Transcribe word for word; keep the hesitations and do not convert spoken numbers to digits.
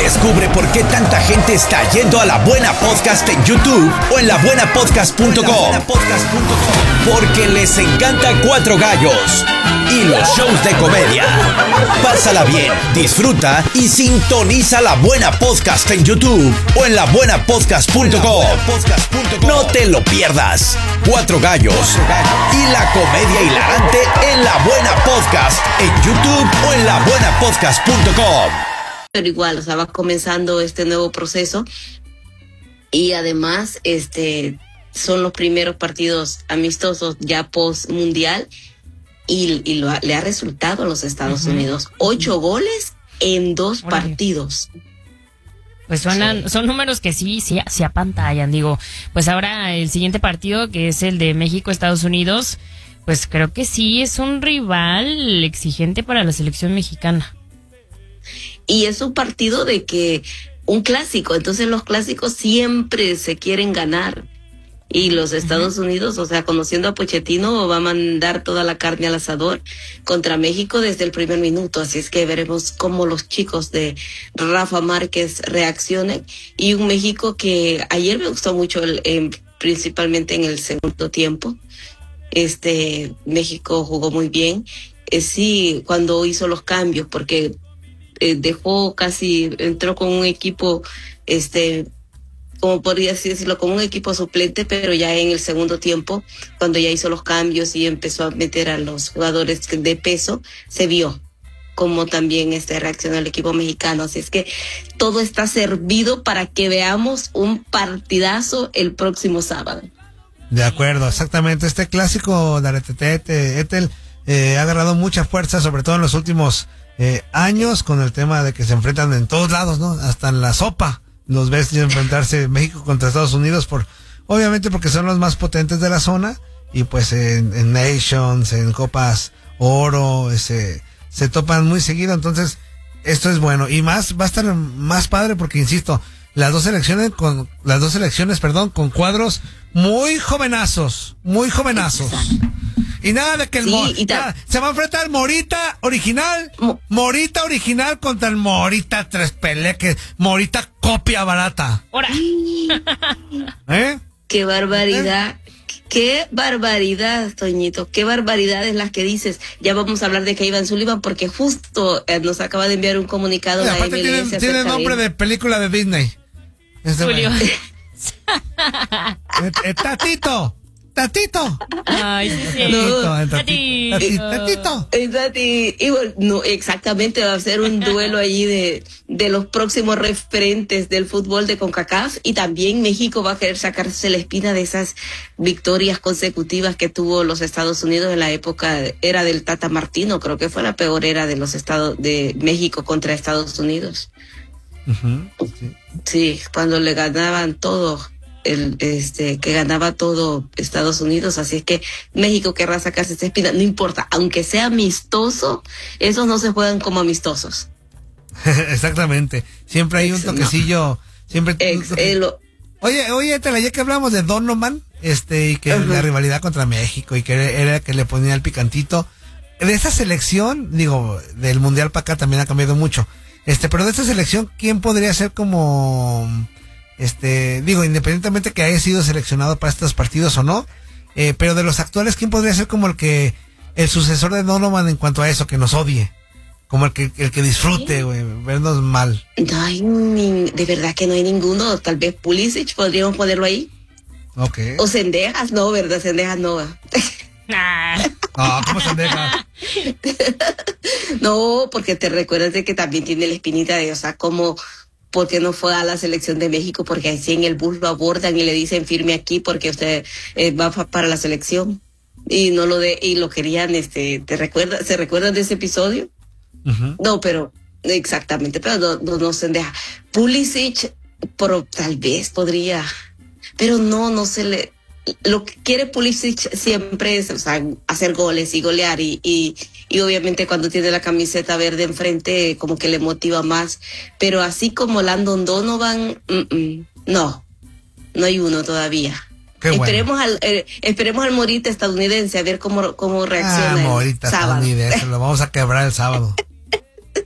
Descubre por qué tanta gente está yendo a La Buena Podcast en YouTube o en la buena podcast punto com. Porque les encanta Cuatro Gallos y los shows de comedia. Pásala bien, disfruta y sintoniza La Buena Podcast en YouTube o en la buena podcast punto com. No te lo pierdas. Cuatro Gallos y la comedia hilarante en La Buena Podcast en YouTube o en la buena podcast punto com. Pero igual, o sea, va comenzando este nuevo proceso y además este son los primeros partidos amistosos ya post mundial y, y lo ha, le ha resultado a los Estados uh-huh. Unidos ocho goles en dos Órale. partidos. Pues suenan, sí. son números que sí, sí, se apantallan. Digo, pues ahora el siguiente partido, que es el de México-Estados Unidos, pues creo que sí es un rival exigente para la selección mexicana. Y es un partido de que, un clásico, entonces los clásicos siempre se quieren ganar. Y los Estados uh-huh. Unidos, o sea, conociendo a Pochettino, va a mandar toda la carne al asador contra México desde el primer minuto. Así es que veremos cómo los chicos de Rafa Márquez reaccionen. Y un México que ayer me gustó mucho, el, eh, principalmente en el segundo tiempo. Este, México jugó muy bien. Eh, sí, cuando hizo los cambios, porque eh, dejó casi, entró con un equipo, este... como podría decirlo, como un equipo suplente, pero ya en el segundo tiempo, cuando ya hizo los cambios y empezó a meter a los jugadores de peso, se vio como también este reaccionó el equipo mexicano. Así es que todo está servido para que veamos un partidazo el próximo sábado. De acuerdo, exactamente. Este clásico de Aretetete, Etel, eh, ha agarrado mucha fuerza, sobre todo en los últimos eh, años, con el tema de que se enfrentan en todos lados, ¿no? Hasta en la sopa. Los ves enfrentarse México contra Estados Unidos, por obviamente porque son los más potentes de la zona, y pues en, en Nations, en Copas Oro, ese, se topan muy seguido. Entonces esto es bueno, y más va a estar más padre porque, insisto, las dos selecciones con las dos selecciones, perdón, con cuadros muy jovenazos, muy jovenazos. Y nada de que el sí, Mo- ta- se va a enfrentar Morita original, Mo- Morita original contra el Morita Tres Peleques, Morita copia barata. ¡Hora! ¿Eh? ¡Qué barbaridad! ¿Eh? ¡Qué barbaridad, Toñito! ¡Qué barbaridad es las que dices! Ya vamos a hablar de Kevin Sullivan porque justo eh, nos acaba de enviar un comunicado. Sí, la aparte M L S tiene, tiene nombre de película de Disney. Este Julio. eh, eh, Tatito. Tatito. Ay, sí, sí. No, Tatito. Tatito. Tatito. Exactamente, y bueno, no, exactamente, va a ser un duelo allí de, de los próximos referentes del fútbol de CONCACAF, y también México va a querer sacarse la espina de esas victorias consecutivas que tuvo los Estados Unidos en la época, era del Tata Martino, creo que fue la peor era de los Estados de México contra Estados Unidos. Uh-huh, sí. Sí, cuando le ganaban todo. El, este, que ganaba todo Estados Unidos, así es que México querrá sacarse esa espina, no importa, aunque sea amistoso, esos no se juegan como amistosos. Exactamente, siempre hay Ex, un toquecillo, no. siempre. Ex, toque... eh, lo... Oye, oye, Tela, ya que hablamos de Donovan, este, y que uh-huh. la rivalidad contra México, y que era que le ponía el picantito, de esa selección, digo, del Mundial para acá también ha cambiado mucho, este, pero de esta selección, ¿quién podría ser como... Este, digo, independientemente que haya sido seleccionado para estos partidos o no, eh, pero de los actuales, ¿quién podría ser como el que, el sucesor de Donovan en cuanto a eso, que nos odie? Como el que, el que disfrute, güey, vernos mal. No hay, ni, de verdad que no hay ninguno, tal vez Pulisic, podríamos ponerlo ahí. Ok. O Cendejas, no, ¿verdad? Cendejas no. No, ¿cómo Cendejas? No, porque te recuerdas de que también tiene la espinita de, o sea, como... porque no fue a la selección de México, porque así en el bus lo abordan y le dicen firme aquí porque usted eh, va pa- para la selección y no lo de y lo querían, este, ¿te recuerdas? ¿Se recuerdan de ese episodio? Uh-huh. No, pero exactamente, pero no, no, no se deja. Pulisic, pero tal vez podría, pero no, no se le. Lo que quiere Pulisic siempre es, o sea, hacer goles y golear y, y, y obviamente cuando tiene la camiseta verde enfrente como que le motiva más, pero así como Landon Donovan, mm-mm, no, no hay uno todavía. Qué bueno. Esperemos al eh, esperemos al Morita estadounidense a ver cómo, cómo reacciona ah, Morita el sábado. Estadounidense, lo vamos a quebrar el sábado.